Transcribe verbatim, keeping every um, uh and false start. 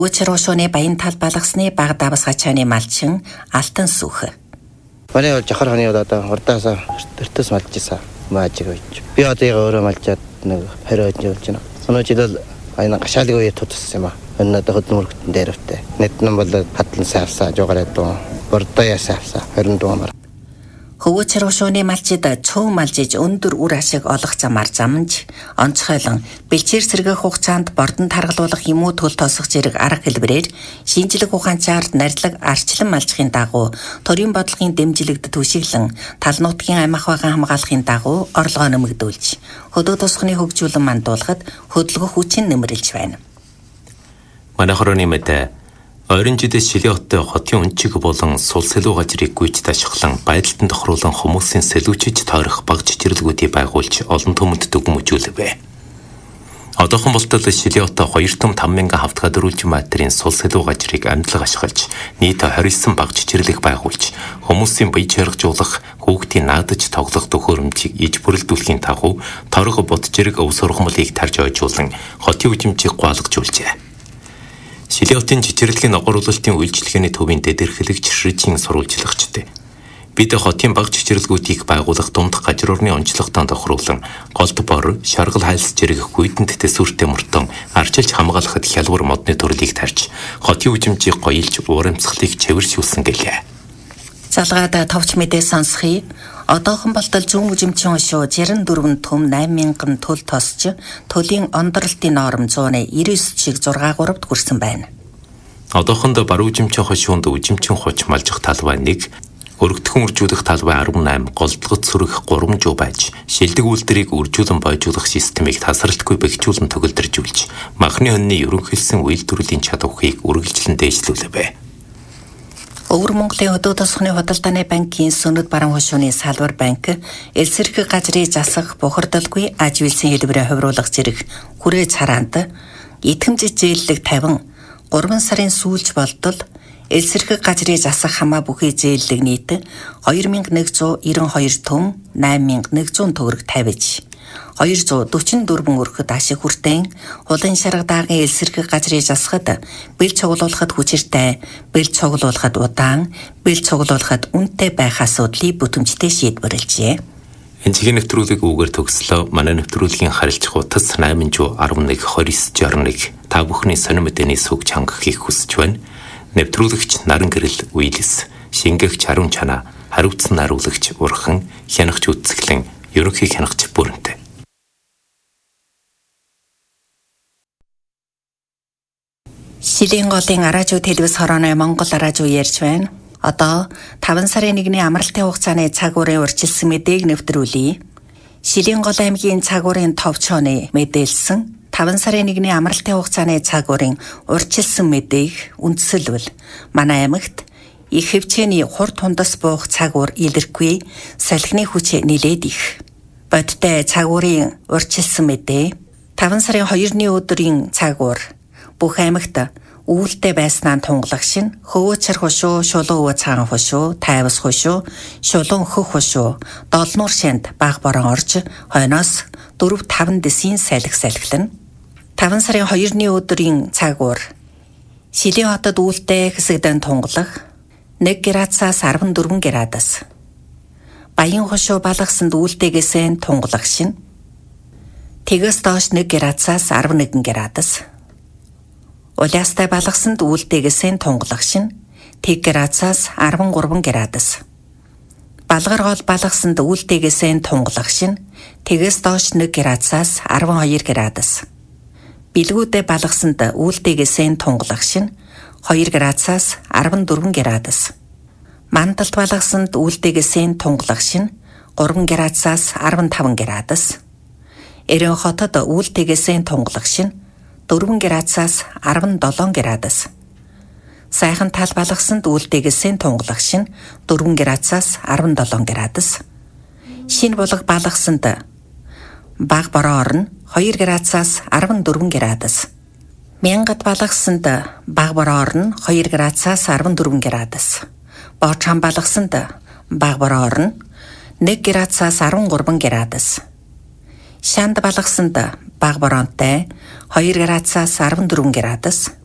Хөвөөчрөшөөний баян тал балгасны баг давас хачааны малчин алтан сүх. Манай бол жахар ханы одоо урдаасаа өртөс малж ийсэн мааж гэж. Би одоо яг өөрөө малжаад нэг хариуд явуулж байна. Өнөө жил бол аяна гашаалыг үе тутсан юм аа. Энэ одоо хөдөлмөртөн дээрвтэй. Нэт нам бол хатлан савсаа жугараад дуу. Урдаа ясавсаа харин дуумар. Хөвөөчрөшөөний малчид цөөн малжиж өндөр үр ашиг олох замаар замж онцгойлон бэлчээр сэргэх хугацаанд бордон таргалуулах юм уу төл тосох зэрэг арга хэлбэрээр шинжлэх ухаанчаар нарилаг арчлан малчхийн дагуу төрийн бодлогын дэмжлэгд түшиглэн тал нутгийн амь ахуйн хамгаалахын дагуу орлогоо нэмэгдүүлж хөдөө тосхны хөгжүүлэн мандуулахад хөдөлгөх хүчин нэмэрлэж байна. Манай хорооны мэдээ ойрын жилээс Шилийн хоттой хотын өнчиг болон сул сэлүү газрыг гүйж ташхлан байдалтанд тохируулан хүмүүсийн сэлүүчиж тойрох баг чичирлэгүүдийг байгуулж олон түмэнд дүгнэмжүүлвэ. Одоохон болтол Шилийн хоттой хоёр том таван мянган хавтгай дөрвөлжин метрийн сул сэлүү газрыг амьдлаг ашиглаж нийт хоёр mươi девять баг чичирлэг байгуулж хүмүүсийн бие чаргажуулах, хүүхдийн наадаж тоглох төхөөрөмжийг иж бүрэлдүүлэхийн дагуу торго бот зэрэг өв сургамлыг тарж ойжуулан хотын үжимчийг гуалгажуулжээ. Шилийн хотын чичирлэгийн ногоруулалтын үйлчлэгээний төвийн дэдэрхэлэгч ширжийн сурвалжлагчтэй. Бид хотын баг чичирлэгүүдийг байгуулах дундх гажруурны онцлогтон тохируулан голд бор, шаргал хайлс зэрэг гүйдэнд төсвөртэй мөртөн арчилж хамгаалахад хялбар модны төрлийг тарьж хотын үжимжийг гоёлж уурамцгалыг чевэршүүлсэн гэлээ. Залгаада товч мэдээ сонсхий. Одоохон болтол зүүн үжимчин хошуу жирэн дөрвөн төм найман мянган төл тосч төлийн ондролтын норм зууны девяносто шиг зураг гуравд хүрсэн байна. Одоохонд бар үжимчин хошуунд үжимчин хуч малжих талбай нэг, өргөдгөн үржүүлэх талбай арван восемь, голдлогод сүрэх гурван жуу байж, шилдэг үйлдвэрийг үржүүлэн бойжуулах системийг тасралтгүй бэхжүүлэн төгөлдржүүлж, махны хоньны ерөнхийлсөн үйлдвэрлэлийн чадварыг үргэлжлэн дээшлүүлвэ. Өвөр Монголын хөдөө тосхны худалдааны банкын сүнэд баруун хошууны салбар банк элсэрхэг газрыг засах бухардалгүй аж үйлсийн хэлбэрээр хувируулах зэрэг хүрээ цараанд итгэмж зээллэг тавин гурван сарын сүүлч болтол элсэрхэг газрыг засах хамаа бүхий зээллэг нийт хоёр мянган нэгэн зуун девяносто хоёр төм найман мянган нэгэн төгрөг тавьж хоёр зуун дөрвөн дөрвөн өрхөд ашиг хүртээн хулын шарга даагийн элсэрхэг газрыг засахад бэл цуглуулахад хүчиртэй, бэл цуглуулахад удаан, бэл цуглуулахад үнэтэй байх асуудлыг бүтэмжтэй шийдвэрлэжээ. Энэ чихэн нэвтрүүлгийг үгээр төгслөө манай нэвтрүүлгийн харилцах утас восемь дэх арван нэг двадцать девять сорок один та бүхний сонир мэдээний сүг чангахыг хүсэж байна. Нэвтрүүлэгч Наран Гэрэл Уилс, шингээгч Харун Чана, хариуцсан наруулагч Урхан, хянагч Үцэглэн, ерөнхий хянагч Бүрэнтэй. Шилийн голын араажуу телевиз хорооны Монгол араажуу ярьж байна. Одоо таван сарын нэгний амралтын хугацааны цагуурын урьдчилсан мэдээг нэвтрүүлье. Шилийн гол аймгийн цагуурын товчооны мэдээлсэн таван сарын нэгний амралтын хугацааны цагуурын урьдчилсан мэдээг үндсэлвэл манай аймагт их хөвчөөний хурд тундас буух цагуур илэрхгүй салхины хүч нэлээд их. Бодтой цагуурын урьдчилсан мэдээ таван сарын хоёрны өдрийн цагуур бүх аймагт үүлдэ байснаа тунгалагшин хөвөөчр хошуу, шулуун өвөө цаан хошуу, тайвас хошуу, шулуун хөх хошуу, долнуур шанд баг борон орж хойноос дөрв таван дэсийн салхи салхилна. таван сарын хоёрны өдрийн цагуур Шилийн хотод үүлдэ хэсэгдэн тунгалах нэг градусаас арван дөрвөн градус. Баян хошуу балгасанд үүлдэгээсээ тунгалагшин тэгээс доош нэг градусаас арван нэгэн градус. Улаастай балгасанд үүлдэгээсээ тунгалагшин тэг градусаас арван гурван градус. Балгар гол балгасанд үүлдэгээсээ тунгалагшин тэгээс доош нэг градусаас арван хоёр градус. Билгүүдэ балгасанд үүлдэгээсээ тунгалагшин хоёр градусаас арван дөрвөн градус. Мандалт балгасанд үүлдэгээсээ тунгалагшин гурван градусаас арван таван градус. Эрен хотод үүлдэгээсээ тунгалагшин дөрвөн градусаас арван долоон градус. Сайхан тал балгасанд үүлдэгээсээ тунгалагшин дөрвөн градусаас арван долоон градус. Шинэ булга балгасанд баг бороо орно хоёр градусаас арван дөрвөн градус. Мянгад балгасанд баг бороо орно хоёр градусаас арван дөрвөн градус. Боочхан балгасанд баг бороо орно нэг градусаас арван гурван градус. Шанд балгасанд баг бороонтой хоёр градусаас арван дөрвөн градус.